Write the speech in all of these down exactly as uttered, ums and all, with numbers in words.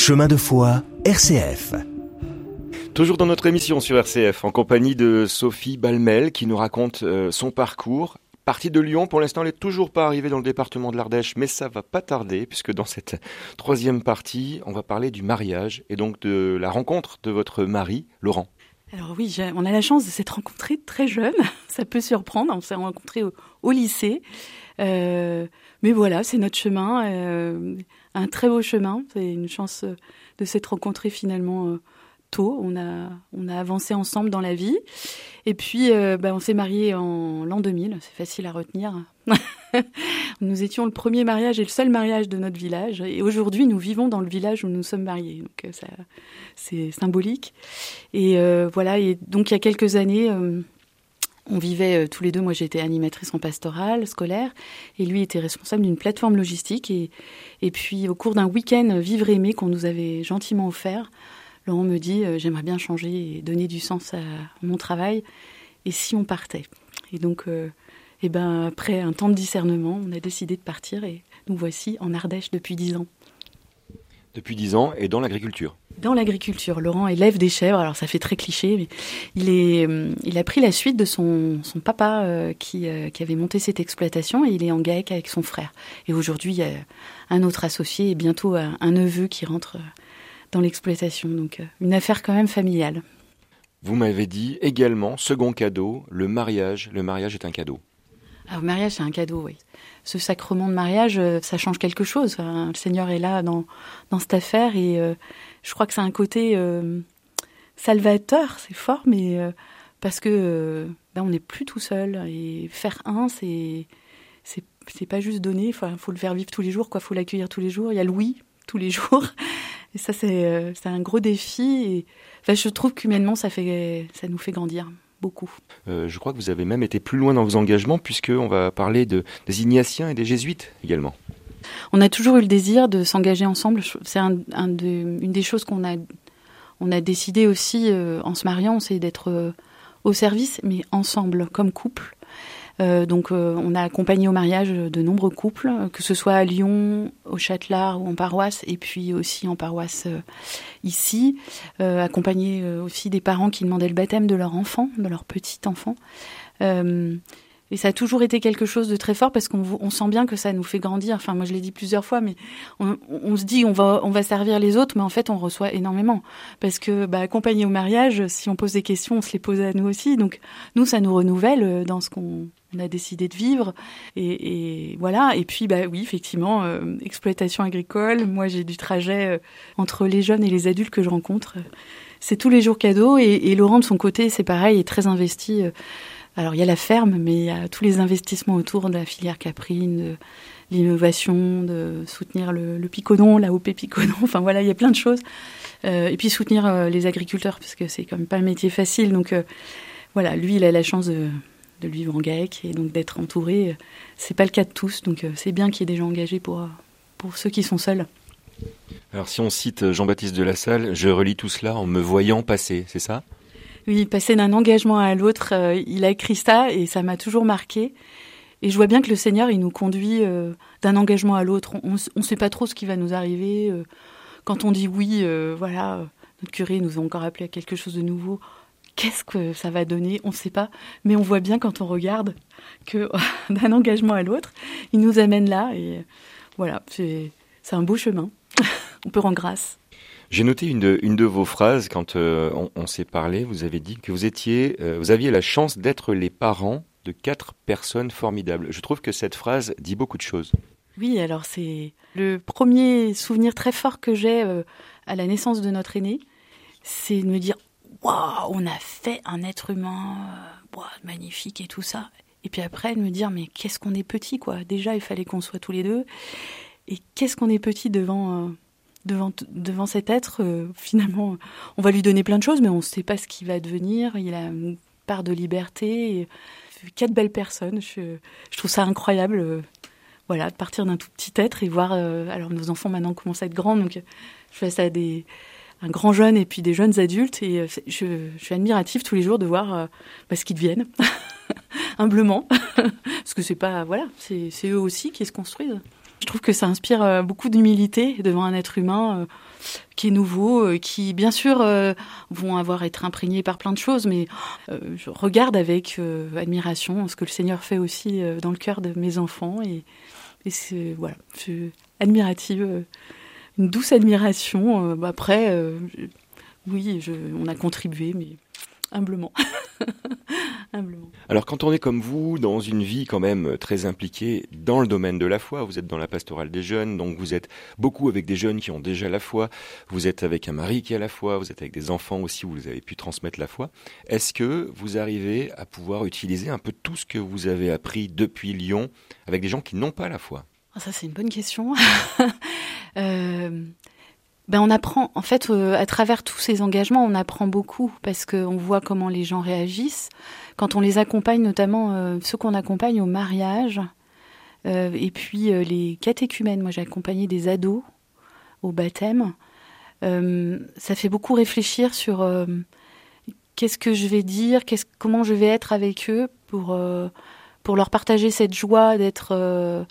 Chemin de foi, R C F. Toujours dans notre émission sur R C F, en compagnie de Sophie Balmel, qui nous raconte euh, son parcours. Partie de Lyon, pour l'instant, elle n'est toujours pas arrivée dans le département de l'Ardèche, mais ça va pas tarder, puisque dans cette troisième partie, on va parler du mariage, et donc de la rencontre de votre mari, Laurent. Alors oui, on a la chance de s'être rencontrés très jeunes, ça peut surprendre, on s'est rencontrés au, au lycée, euh, mais voilà, c'est notre chemin, euh, un très beau chemin, c'est une chance de s'être rencontrés finalement euh, tôt, on a, on a avancé ensemble dans la vie, et puis euh, bah, on s'est mariés en l'an deux mille, c'est facile à retenir. Nous étions le premier mariage et le seul mariage de notre village. Et aujourd'hui, nous vivons dans le village où nous sommes mariés. Donc, ça, c'est symbolique. Et euh, voilà. Et donc, il y a quelques années, euh, on vivait euh, tous les deux. Moi, j'étais animatrice en pastorale scolaire. Et lui était responsable d'une plateforme logistique. Et, et puis, au cours d'un week-end Vivre et Aimer qu'on nous avait gentiment offert, Laurent me dit euh, « J'aimerais bien changer et donner du sens à mon travail. Et si on partait ?» Et donc... Euh, Et ben après un temps de discernement, on a décidé de partir et nous voici en Ardèche depuis dix ans. Depuis dix ans et dans l'agriculture. Dans l'agriculture, Laurent élève des chèvres. Alors ça fait très cliché, mais il est, il a pris la suite de son son papa euh, qui euh, qui avait monté cette exploitation et il est en GAEC avec son frère. Et aujourd'hui, il y a un autre associé et bientôt un, un neveu qui rentre dans l'exploitation. Donc une affaire quand même familiale. Vous m'avez dit également, second cadeau, le mariage. Le mariage est un cadeau. Alors, le mariage, c'est un cadeau, oui. Ce sacrement de mariage, ça change quelque chose. Enfin, le Seigneur est là dans, dans cette affaire et euh, je crois que c'est un côté euh, salvateur, c'est fort, mais euh, parce que euh, ben, on n'est plus tout seul. Et faire un, c'est, c'est, c'est pas juste donner, il faut, faut le faire vivre tous les jours, il faut l'accueillir tous les jours. Il y a le oui tous les jours. Et ça, c'est, euh, c'est un gros défi. Et, enfin, je trouve qu'humainement, ça, fait, ça nous fait grandir. Beaucoup. Euh, je crois que vous avez même été plus loin dans vos engagements puisqu'on va parler de, des Ignatiens et des Jésuites également. On a toujours eu le désir de s'engager ensemble. C'est un, un de, une des choses qu'on a, on a décidé aussi euh, en se mariant, c'est d'être euh, au service, mais ensemble, comme couple. Euh, donc euh, on a accompagné au mariage de nombreux couples, que ce soit à Lyon, au Châtelard ou en paroisse, et puis aussi en paroisse euh, ici, euh, accompagné euh, aussi des parents qui demandaient le baptême de leur enfant, de leur petit enfant. Euh, et ça a toujours été quelque chose de très fort parce qu'on on sent bien que ça nous fait grandir. Enfin, moi je l'ai dit plusieurs fois, mais on, on se dit on va on va servir les autres, mais en fait on reçoit énormément parce que bah, accompagné au mariage, si on pose des questions, on se les pose à nous aussi. Donc nous ça nous renouvelle dans ce qu'on on a décidé de vivre et, et voilà. Et puis bah oui effectivement euh, exploitation agricole. Moi j'ai du trajet euh, entre les jeunes et les adultes que je rencontre. C'est tous les jours cadeau et, et Laurent de son côté c'est pareil, est très investi. Euh, Alors, il y a la ferme, mais il y a tous les investissements autour de la filière caprine, de l'innovation, de soutenir le, le Picodon, la O P Picodon. Enfin, voilà, il y a plein de choses. Euh, et puis, soutenir euh, les agriculteurs, parce que c'est quand même pas un métier facile. Donc, euh, voilà, lui, il a la chance de, de vivre en GAEC et donc d'être entouré. C'est pas le cas de tous. Donc, euh, c'est bien qu'il y ait des gens engagés pour, pour ceux qui sont seuls. Alors, si on cite Jean-Baptiste de La Salle, je relis tout cela en me voyant passer, c'est ça ? Oui, passer d'un engagement à l'autre, euh, il a écrit ça et ça m'a toujours marqué. Et je vois bien que le Seigneur, il nous conduit euh, d'un engagement à l'autre. On ne sait pas trop ce qui va nous arriver. Euh, quand on dit oui, euh, voilà, notre curé nous a encore appelé à quelque chose de nouveau. Qu'est-ce que ça va donner ? On ne sait pas. Mais on voit bien quand on regarde que d'un engagement à l'autre, il nous amène là. Et voilà, c'est, c'est un beau chemin. On peut rendre grâce. J'ai noté une de, une de vos phrases quand euh, on, on s'est parlé. Vous avez dit que vous étiez, euh, vous aviez la chance d'être les parents de quatre personnes formidables. Je trouve que cette phrase dit beaucoup de choses. Oui, alors c'est le premier souvenir très fort que j'ai euh, à la naissance de notre aîné, c'est de me dire waouh, on a fait un être humain, euh, wow, magnifique et tout ça. Et puis après de me dire mais qu'est-ce qu'on est petit quoi. Déjà il fallait qu'on soit tous les deux. Et qu'est-ce qu'on est petit devant. Euh, Devant, devant cet être, euh, finalement, on va lui donner plein de choses, mais on ne sait pas ce qu'il va devenir. Il a une part de liberté. Et quatre belles personnes. Je, je trouve ça incroyable, euh, voilà, de partir d'un tout petit être et voir. Euh, alors, nos enfants maintenant commencent à être grands, donc je fais ça à des, un grand jeune et puis des jeunes adultes. Et euh, je, je suis admirative tous les jours de voir euh, bah, ce qu'ils deviennent, humblement, parce que c'est pas, voilà, c'est, c'est eux aussi qui se construisent. Je trouve que ça inspire euh, beaucoup d'humilité devant un être humain euh, qui est nouveau, euh, qui bien sûr euh, vont avoir été imprégnés par plein de choses, mais euh, je regarde avec euh, admiration ce que le Seigneur fait aussi euh, dans le cœur de mes enfants et, et c'est voilà, je suis admirative, euh, une douce admiration. Euh, après, euh, je, oui, je, on a contribué, mais humblement. Humblement. Alors quand on est comme vous, dans une vie quand même très impliquée dans le domaine de la foi, vous êtes dans la pastorale des jeunes, donc vous êtes beaucoup avec des jeunes qui ont déjà la foi, vous êtes avec un mari qui a la foi, vous êtes avec des enfants aussi où vous avez pu transmettre la foi. Est-ce que vous arrivez à pouvoir utiliser un peu tout ce que vous avez appris depuis Lyon avec des gens qui n'ont pas la foi ? Ah, ça c'est une bonne question. euh... Ben on apprend, en fait, euh, à travers tous ces engagements, on apprend beaucoup parce qu'on voit comment les gens réagissent. Quand on les accompagne, notamment euh, ceux qu'on accompagne au mariage, euh, et puis euh, les catéchumènes. Moi, j'ai accompagné des ados au baptême. Euh, ça fait beaucoup réfléchir sur euh, qu'est-ce que je vais dire, qu'est-ce, comment je vais être avec eux pour, euh, pour leur partager cette joie d'être... Euh,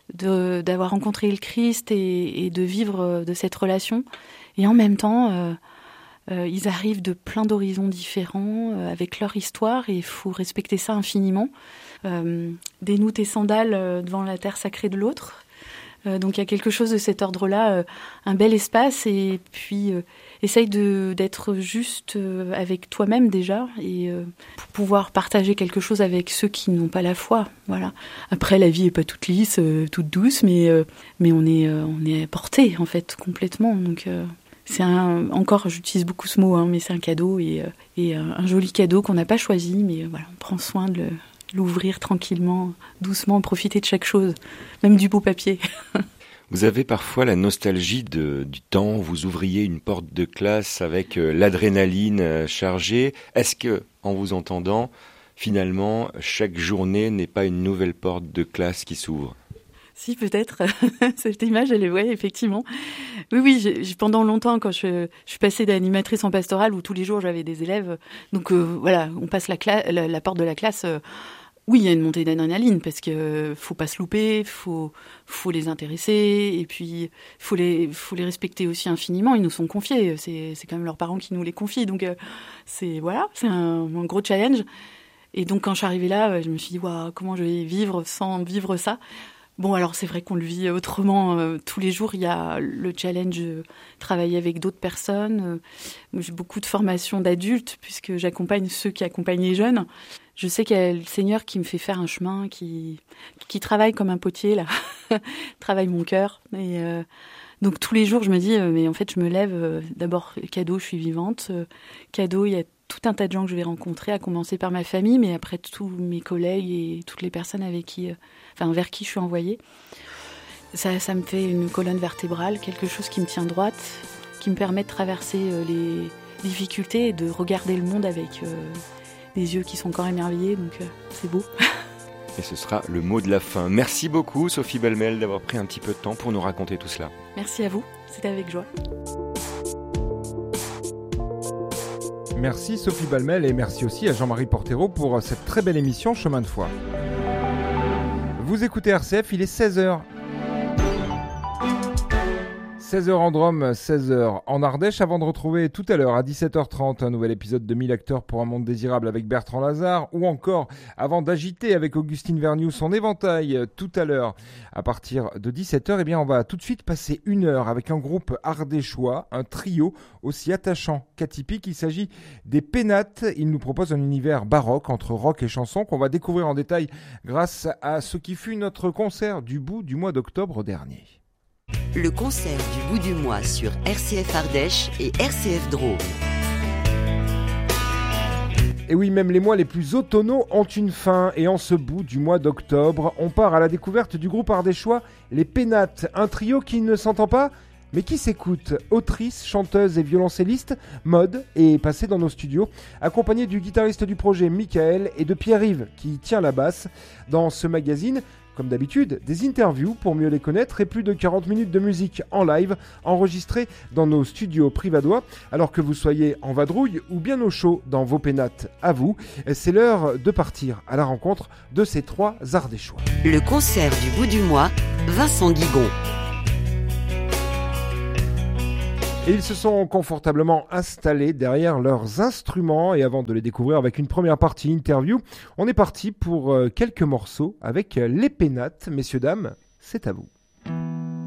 De, d'avoir rencontré le Christ et, et de vivre de cette relation. Et en même temps, euh, euh, ils arrivent de plein d'horizons différents, euh, avec leur histoire, et il faut respecter ça infiniment. Euh, dénoue tes sandales euh, devant la terre sacrée de l'autre. Euh, donc il y a quelque chose de cet ordre-là, euh, un bel espace, et puis euh, essaye de, d'être juste euh, avec toi-même déjà, et euh, pour pouvoir partager quelque chose avec ceux qui n'ont pas la foi. Voilà. Après, la vie est pas toute lisse, euh, toute douce, mais euh, mais on est euh, on est porté en fait complètement. Donc euh, c'est un, encore, j'utilise beaucoup ce mot, hein, mais c'est un cadeau et euh, et euh, un joli cadeau qu'on n'a pas choisi, mais euh, voilà, on prend soin de le l'ouvrir tranquillement, doucement, profiter de chaque chose, même du beau papier. Vous avez parfois la nostalgie de, du temps où vous ouvriez une porte de classe avec euh, l'adrénaline euh, chargée. Est-ce que, en vous entendant, finalement, chaque journée n'est pas une nouvelle porte de classe qui s'ouvre ? Si, peut-être. Cette image, elle est vraie, effectivement. Oui, oui, j'ai, j'ai, pendant longtemps, quand je, je suis passée d'animatrice en pastorale, où tous les jours j'avais des élèves, donc euh, voilà, on passe la, cla- la, la porte de la classe... Euh, Oui, il y a une montée d'adrénaline parce que faut pas se louper, faut faut les intéresser et puis faut les faut les respecter aussi infiniment. Ils nous sont confiés, c'est c'est quand même leurs parents qui nous les confient, donc euh, c'est voilà, c'est un, un gros challenge. Et donc quand je suis arrivée là, je me suis dit waouh, comment je vais vivre sans vivre ça. Bon, alors c'est vrai qu'on le vit autrement. Euh, tous les jours, il y a le challenge de travailler avec d'autres personnes. Euh, j'ai beaucoup de formations d'adultes puisque j'accompagne ceux qui accompagnent les jeunes. Je sais qu'il y a le Seigneur qui me fait faire un chemin, qui, qui travaille comme un potier, là, travaille mon cœur. Et euh, donc tous les jours, je me dis, euh, mais en fait, je me lève, euh, d'abord, cadeau, je suis vivante. Euh, cadeau, il y a tout un tas de gens que je vais rencontrer, à commencer par ma famille, mais après tous mes collègues et toutes les personnes avec qui, euh, enfin, vers qui je suis envoyée. Ça, ça me fait une colonne vertébrale, quelque chose qui me tient droite, qui me permet de traverser euh, les difficultés et de regarder le monde avec... Euh, des yeux qui sont encore émerveillés, donc euh, c'est beau. Et ce sera le mot de la fin. Merci beaucoup Sophie Balmel d'avoir pris un petit peu de temps pour nous raconter tout cela. Merci à vous, c'était avec joie. Merci Sophie Balmel et merci aussi à Jean-Marie Portero pour cette très belle émission Chemin de foi. Vous écoutez R C F, il est seize heures. seize heures en Drôme, seize heures en Ardèche, avant de retrouver tout à l'heure à dix-sept heures trente un nouvel épisode de mille acteurs pour un monde désirable avec Bertrand Lazare, ou encore avant d'agiter avec Augustine Vergniou son éventail tout à l'heure à partir de dix-sept heures, eh bien on va tout de suite passer une heure avec un groupe ardéchois, un trio aussi attachant qu'atypique. Il s'agit des Pénates. Ils nous proposent un univers baroque entre rock et chanson qu'on va découvrir en détail grâce à ce qui fut notre concert du bout du mois d'octobre dernier. Le concert du bout du mois sur R C F Ardèche et R C F Drôme. Et oui, même les mois les plus automnaux ont une fin. Et en ce bout du mois d'octobre, on part à la découverte du groupe ardéchois Les Pénates. Un trio qui ne s'entend pas, mais qui s'écoute. Autrice, chanteuse et violoncelliste, Maude est passée dans nos studios, accompagnée du guitariste du projet Michael et de Pierre-Yves, qui tient la basse. Dans ce magazine, comme d'habitude, des interviews pour mieux les connaître et plus de quarante minutes de musique en live enregistrées dans nos studios privadois. Alors que vous soyez en vadrouille ou bien au chaud dans vos pénates à vous, c'est l'heure de partir à la rencontre de ces trois Ardéchois. Le concert du bout du mois, Vincent Guigon. Et ils se sont confortablement installés derrière leurs instruments et avant de les découvrir avec une première partie interview, on est parti pour quelques morceaux avec les Pénates. Messieurs, dames, c'est à vous.